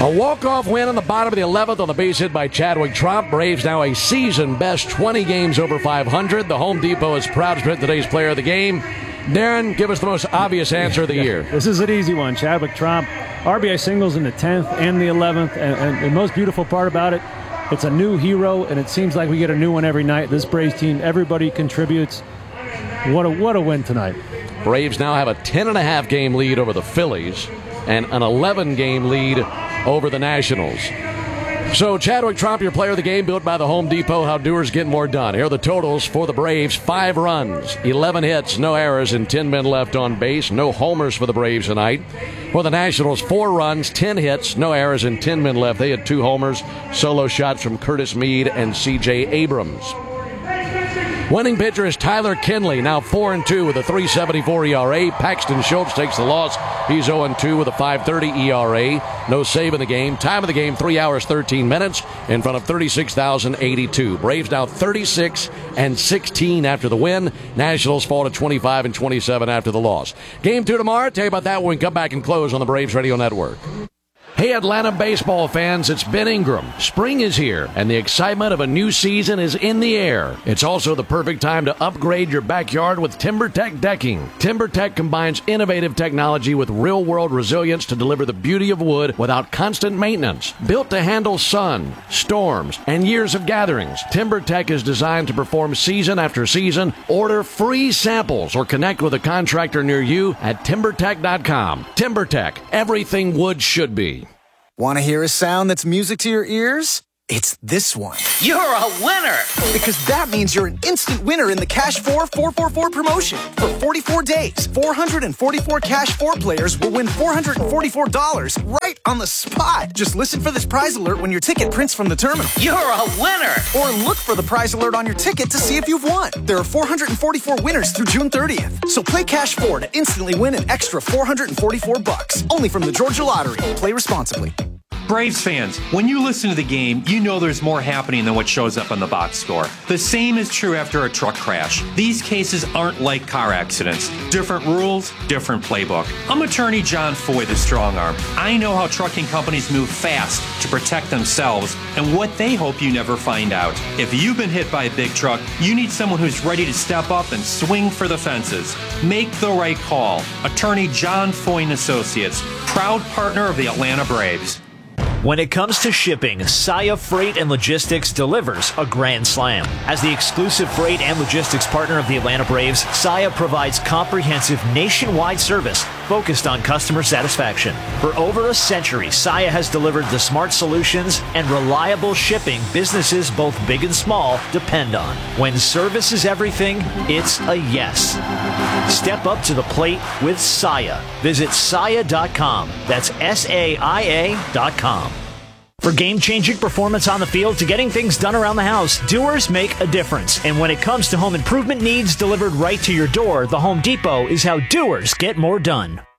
A walk-off win on the bottom of the 11th on the base hit by Chadwick Tromp. Braves now a season-best 20 games over 500. The Home Depot is proud to present today's player of the game. Darren, give us the most obvious answer of the year. This is an easy one. Chadwick Tromp, RBI singles in the 10th and the 11th. And the most beautiful part about it, it's a new hero, and it seems like we get a new one every night. This Braves team, everybody contributes. What a win tonight. Braves now have a 10.5 game lead over the Phillies and an 11-game lead over the Nationals. So Chadwick Tromp, your player of the game, built by the Home Depot. How doers get more done. Here are the totals for the Braves. 5 runs, 11 hits, no errors, and 10 men left on base. No homers for the Braves tonight. For the Nationals, 4 runs, 10 hits, no errors, and 10 men left. They had 2 homers, solo shots from Curtis Mead and C.J. Abrams. Winning pitcher is Tyler Kinley, now 4-2 with a 3.74 ERA. Paxton Schultz takes the loss. He's 0-2 with a 5.30 ERA. No save in the game. Time of the game, 3 hours, 13 minutes in front of 36,082. Braves now 36-16 after the win. Nationals fall to 25-27 after the loss. Game 2 tomorrow. Tell you about that when we come back and close on the Braves Radio Network. Hey, Atlanta baseball fans, it's Ben Ingram. Spring is here, and the excitement of a new season is in the air. It's also the perfect time to upgrade your backyard with TimberTech decking. TimberTech combines innovative technology with real-world resilience to deliver the beauty of wood without constant maintenance. Built to handle sun, storms, and years of gatherings, TimberTech is designed to perform season after season. Order free samples or connect with a contractor near you at TimberTech.com. TimberTech, everything wood should be. Want to hear a sound that's music to your ears? It's this one. You're a winner! Because that means you're an instant winner in the Cash 4 444 promotion. For 44 days, 444 Cash 4 players will win $444 right on the spot. Just listen for this prize alert when your ticket prints from the terminal. You're a winner! Or look for the prize alert on your ticket to see if you've won. There are 444 winners through June 30th. So play Cash 4 to instantly win an extra $444. Only from the Georgia Lottery. Play responsibly. Braves fans, when you listen to the game, you know there's more happening than what shows up on the box score. The same is true after a truck crash. These cases aren't like car accidents. Different rules, different playbook. I'm attorney John Foy, the strong arm. I know how trucking companies move fast to protect themselves and what they hope you never find out. If you've been hit by a big truck, you need someone who's ready to step up and swing for the fences. Make the right call. Attorney John Foy & Associates, proud partner of the Atlanta Braves. When it comes to shipping, Saia Freight and Logistics delivers a grand slam. As the exclusive freight and logistics partner of the Atlanta Braves, Saia provides comprehensive nationwide service focused on customer satisfaction. For over a century, Saia has delivered the smart solutions and reliable shipping businesses both big and small depend on. When service is everything, it's a yes. Step up to the plate with Saia. Visit Saia.com. That's SAIA.com. For game-changing performance on the field to getting things done around the house, doers make a difference. And when it comes to home improvement needs delivered right to your door, the Home Depot is how doers get more done.